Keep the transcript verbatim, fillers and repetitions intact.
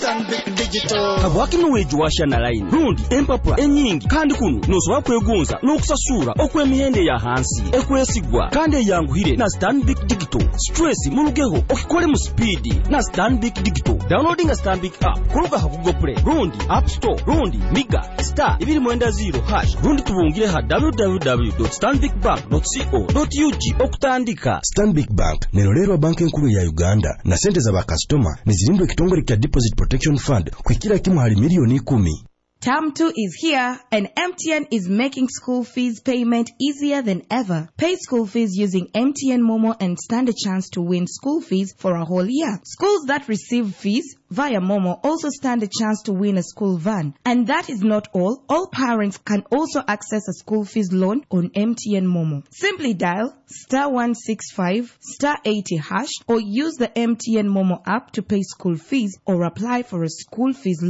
Stanbic Digital. Kabwaki nuweju washa na line. Rundi empapula enyingi kandi kunu nosoba kwegunza n'okusasura okw'emihende ya hansi ekwesigwa kandi yanguhire na Stanbic Digital. Stress mulugeho okikole mu speed na Stanbic Digital. Downloading a Stanbic app kuluka ha Google Play, Rundi App Store, Rundi Miga star ibiri mwenda zero hash. Rundi tubungire ha w w w dot stanbic bank dot co dot u g okutandika. Stanbic Bank nerolero banki nkuru ya Uganda na sente za bakastoma nizirindwe kitongole kya Deposit Protection Fund kwikira kimu hali milioni kumi. Term two is here, and M T N is making school fees payment easier than ever. Pay school fees using M T N Momo and stand a chance to win school fees for a whole year. Schools that receive fees via Momo also stand a chance to win a school van. And that is not all. All parents can also access a school fees loan on M T N Momo. Simply dial star one six five star eighty hash or use the M T N Momo app to pay school fees or apply for a school fees loan.